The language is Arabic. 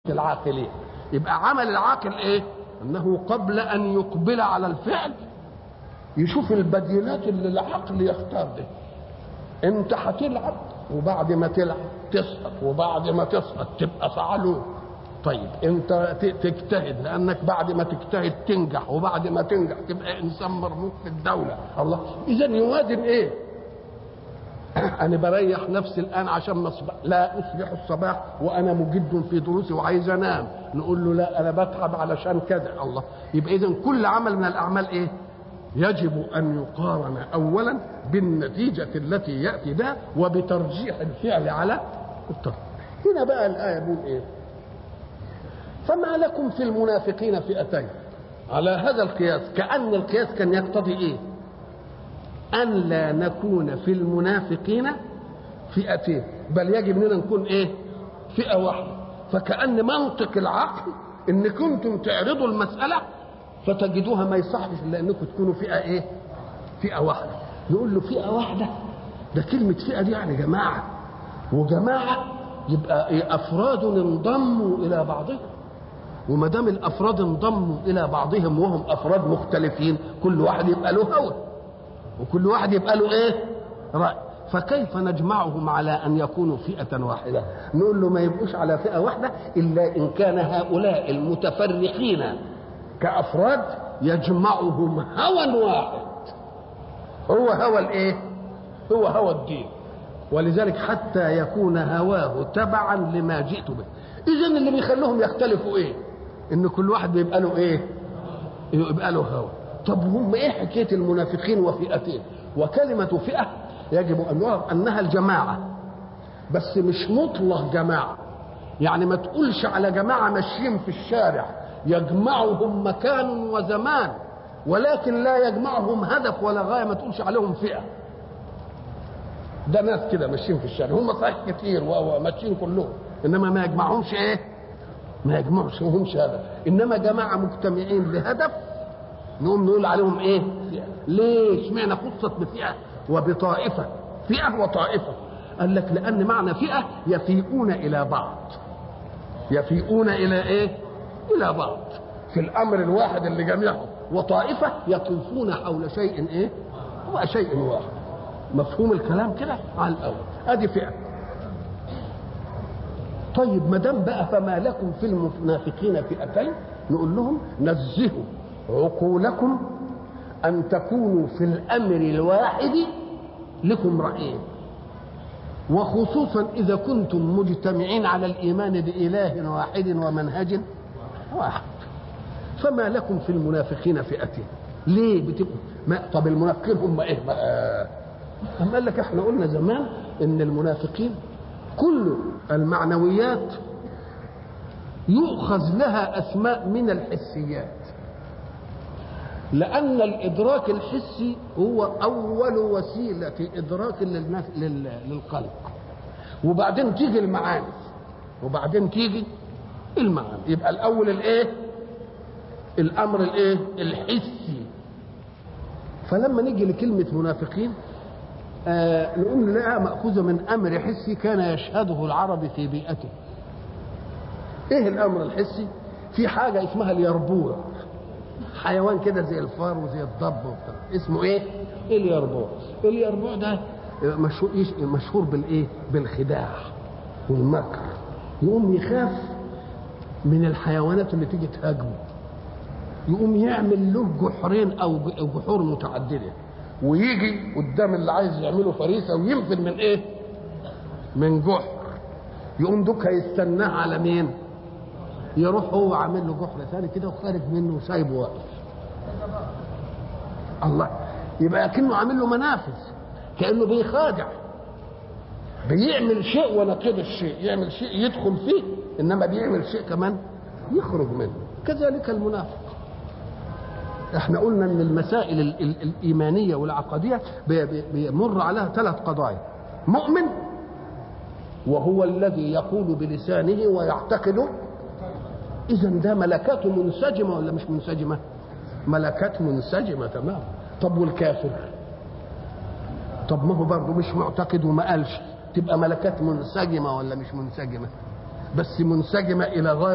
العاقلين. يبقى عمل العاقل ايه؟ انه قبل ان يقبل على الفعل يشوف البديلات اللي العقل يختار ده. انت هتلعب وبعد ما تلعب تسقط وبعد ما تسقط تبقى صعلوك. طيب انت تجتهد لانك بعد ما تجتهد تنجح وبعد ما تنجح تبقى انسان مرموق في الدوله. الله، اذا يوازن ايه؟ انا بريح نفسي الان عشان لا اصبح الصباح وانا مجد في دروسي وعايز انام، نقول له لا انا بتعب علشان كذا. الله، يبقى اذا كل عمل من الاعمال ايه؟ يجب ان يقارن اولا بالنتيجه التي ياتي بها وبترجيح الفعل على الترك. هنا بقى الايه بيقول ايه؟ فما لكم في المنافقين فئتين. على هذا القياس كأن القياس كان يقتضي ايه؟ أن لا نكون في المنافقين فئتين، بل يجب أننا نكون إيه؟ فئة واحدة. فكأن منطق العقل إن كنتم تعرضوا المسألة فتجدوها ما يصحش إلا أنكم تكونوا فئة إيه؟ فئة واحدة. نقول له فئة واحدة؟ ده كلمة فئة دي يعني جماعة، وجماعة يبقى إيه؟ أفراد انضموا إلى بعضهم، وما دام الأفراد انضموا إلى بعضهم وهم أفراد مختلفين كل واحد يبقى له هوى وكل واحد يبقى له ايه؟ رأي. فكيف نجمعهم على ان يكونوا فئة واحدة؟ نقول له ما يبقوش على فئة واحدة الا ان كان هؤلاء المتفرقين كافراد يجمعهم هوى واحد، هو هوى الايه؟ هو هوى الدين. ولذلك حتى يكون هواه تبعا لما جئت به. اذا اللي بيخليهم يختلفوا ايه؟ ان كل واحد بيبقى له ايه؟ يبقى له هوى. طب هم ايه حكايه المنافقين وفئتين؟ وكلمه فئه يجب ان نعرف انها الجماعه، بس مش مطلق جماعه. يعني ما تقولش على جماعه ماشيين في الشارع يجمعهم مكان وزمان ولكن لا يجمعهم هدف ولا غايه، ما تقولش عليهم فئه. ده ناس كده ماشيين في الشارع، هم صحيح كتير وماشيين كلهم، انما ما يجمعهمش ايه؟ ما يجمعهمش هدف. انما جماعه مجتمعين لهدف نقوم نقول عليهم ايه؟ فئة. ليه اشمعنى خصت بفئة وبطائفة؟ فئة وطائفة. قال لك لأن معنى فئة يفيئون إلى بعض. يفيئون إلى ايه؟ إلى بعض في الأمر الواحد اللي جميعهم، وطائفة يطوفون حول شيء ايه؟ هو شيء واحد. مفهوم الكلام كده على الأول؟ أدي فئة. طيب ما دام بقى فما لكم في المنافقين فئتين، نقول لهم نزهوا عقولكم أن تكونوا في الأمر الواحد لكم رأيين، وخصوصا إذا كنتم مجتمعين على الإيمان بإله واحد ومنهج واحد. فما لكم في المنافقين فئتين؟ ليه بتبقوا طب المنافقين هم إيه بقى؟ قال لك إحنا قلنا زمان إن المنافقين كل المعنويات يؤخذ لها أسماء من الحسيات، لأن الإدراك الحسي هو أول وسيلة إدراك للقلب، وبعدين تيجي المعاني، وبعدين تيجي المعاني. يبقى الأول الإيه؟ الأمر الإيه؟ الحسي. فلما نيجي لكلمة منافقين نقول لها مأخوذة من أمر حسي كان يشهده العرب في بيئته. إيه الأمر الحسي؟ في حاجة اسمها اليربوع، حيوان كده زي الفار وزي الضب وبتاع، اسمه ايه؟ اليربوع. اليربوع ده مشهور بالايه؟ بالخداع والمكر. يقوم يخاف من الحيوانات اللي تيجي تهاجمه، يقوم يعمل له جحرين او جحور متعدده، ويجي قدام اللي عايز يعمله فريسه وينفذ من ايه؟ من جحر. يقوم دوك هيستناه على مين؟ يروح هو عامل له جحر ثاني كده وخارج منه وسايبه واقف. الله، يبقى كأنه عامل له منافذ، كأنه بيخادع، بيعمل شيء ونقيض الشيء، يعمل شيء يدخل فيه انما بيعمل شيء كمان يخرج منه. كذلك المنافق. احنا قلنا ان المسائل الايمانيه والعقديه بيمر عليها 3 قضايا: مؤمن وهو الذي يقول بلسانه ويعتقد. إذا ده ملكات منسجمة ولا مش منسجمة؟ ملكات منسجمة تمام. طب والكافر؟ طب ما هو برضه مش معتقد وما قالش، تبقى ملكات منسجمة ولا مش منسجمة؟ بس منسجمة إلى غاية